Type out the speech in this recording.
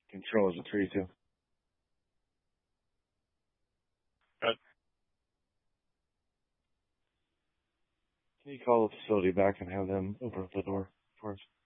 Control is a 3-2. Good. Can you call the facility back and have them open up the door for us?